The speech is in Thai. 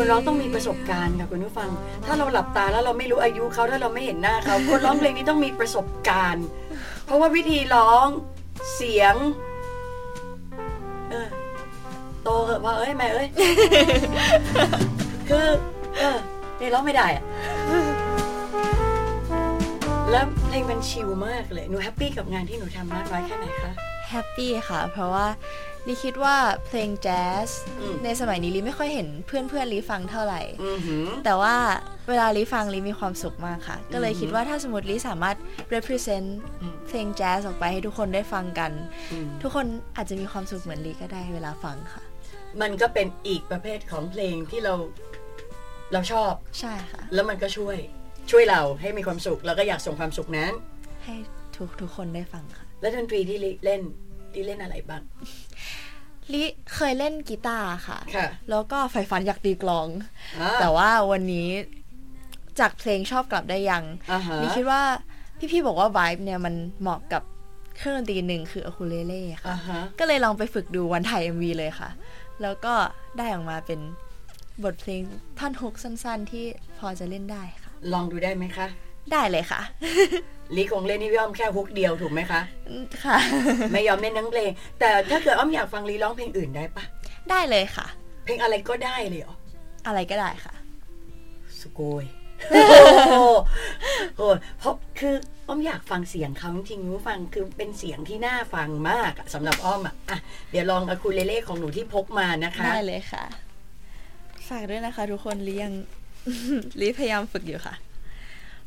คนร้องต้องมีประสบการณ์ค่ะคุณผู้ฟังถ้าเราหลับตาแล้วเราไม่รู้อายุเขาถ้าเราไม่เห็นหน้าเขาคนร้องเพลงนี้ต้องมีประสบการณ์เพราะว่าวิธีร้องเสียงโตเหอะว่าแม่คือเนี่ยร้องไม่ได้อะแล้วเพลงมันชิลมากเลยหนูแฮปปี้กับงานที่หนูทำมากน้อยแค่ไหนคะแฮปปี้ค่ะเพราะว่าลิคิดว่าเพลงแจ๊สในสมัยนี้ลิไม่ค่อยเห็นเพื่อนลิฟังเท่าไหร่แต่ว่าเวลาลิฟังลิมีความสุขมากค่ะก็เลยคิดว่าถ้าสมมติลิสามารถ represent เพลงแจ๊สออกไปให้ทุกคนได้ฟังกันทุกคนอาจจะมีความสุขเหมือนลิก็ได้เวลาฟังค่ะมันก็เป็นอีกประเภทของเพลงที่เราชอบใช่ค่ะแล้วมันก็ช่วยเราให้มีความสุขแล้วก็อยากส่งความสุขนั้นให้ทุกคนได้ฟังค่ะแล้วดนตรีที่ลิเล่นอะไรบ้างลิเคยเล่นกีตาร์ค่ะแล้วก็ใฝ่ฝันอยากตีกลองแต่ว่าวันนี้จากเพลงชอบกลับได้ยังลิคิดว่าพี่ๆบอกว่า vibe เนี่ยมันเหมาะกับเครื่องดนตรีหนึ่งคืออะคูเลเล่ค่ะก็เลยลองไปฝึกดูวันถ่าย MV เลยค่ะแล้วก็ได้ออกมาเป็นบทเพลงท่อนฮุกสั้นๆที่พอจะเล่นได้ค่ะลองดูได้ไหมคะได้เลยค่ะลีคงเล่นนี่พี่อ้อมแค่ฮุกเดียวถูกไหมคะค่ะไม่ยอมเล่นทั้งเพลงแต่ถ้าเกิดอ้อมอยากฟังลีร้องเพลงอื่นได้ปะได้เลยค่ะเพลงอะไรก็ได้เลยเหรออะไรก็ได้ค่ะสโกยโอ้เพราะคืออ้อมอยากฟังเสียงเขาจริงๆรู้ฟังคือเป็นเสียงที่น่าฟังมากสำหรับอ้อมอ่ะเดี๋ยวลองอะคูเลเล่ของหนูที่พกมานะคะได้เลยค่ะฝากด้วยนะคะทุกคนลีพยายามฝึกอยู่ค่ะ